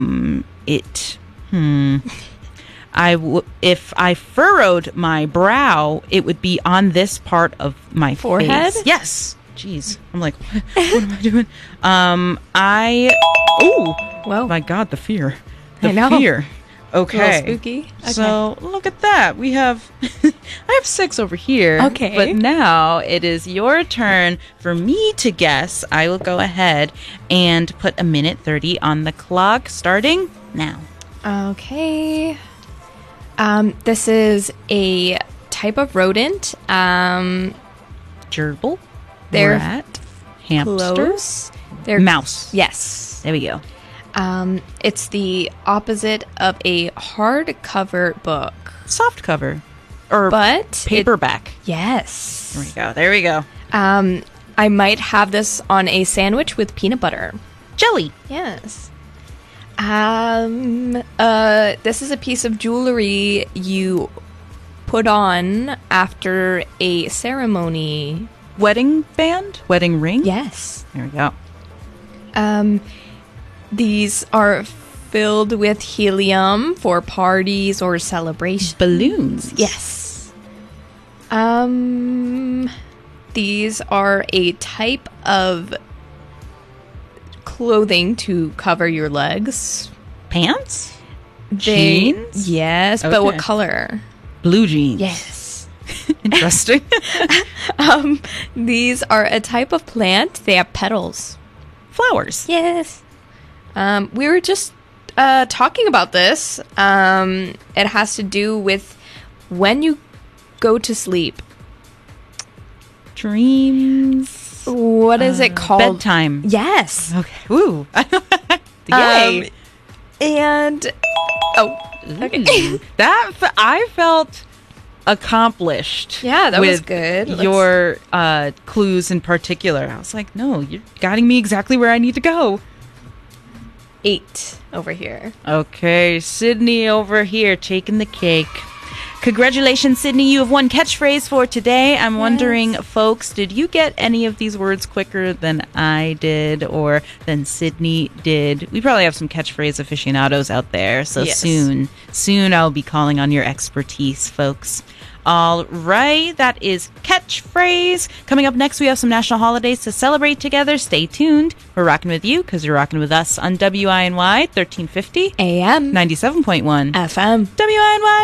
It. If I furrowed my brow, it would be on this part of my forehead. Face. Yes. Jeez. I'm like, what am I doing? Whoa. My God, the fear. I know. Fear. Okay. A little spooky. Okay. So look at that. We have, I have 6 over here. Okay. But now it is your turn for me to guess. I will go ahead and put a minute 30 on the clock starting now. Okay. This is a type of rodent. Gerbil. They're rat. Hamster. Close. They're mouse. Yes. There we go. It's the opposite of a hardcover book. Soft cover. Or But paperback. Yes. There we go. There we go. I might have this on a sandwich with peanut butter. Jelly. Yes. This is a piece of jewelry you put on after a ceremony. Wedding band? Wedding ring? Yes. There we go. These are filled with helium for parties or celebrations. Balloons. Yes. These are a type of clothing to cover your legs. Pants? They, Jeans? yes, but Okay. what color? Blue jeans. Yes. Interesting. These are a type of plant. They have petals. Flowers. Yes. We were just talking about this. It has to do with when you go to sleep. Dreams. What is it called? Bedtime. Yes. Okay. Woo. Yay. And okay. That I felt accomplished. Yeah, that with was good. Your clues in particular. I was like, no, you're guiding me exactly where I need to go. 8 over here. Okay, Sydney over here taking the cake. Congratulations, Sydney. You have one catchphrase for today. I'm wondering, folks, did you get any of these words quicker than I did or than Sydney did? We probably have some catchphrase aficionados out there. So Yes. soon I'll be calling on your expertise, folks. All right, that is catchphrase. Coming up next, we have some national holidays to celebrate together. Stay tuned. We're rocking with you because you're rocking with us on WINY 1350 AM 97.1 FM WINY.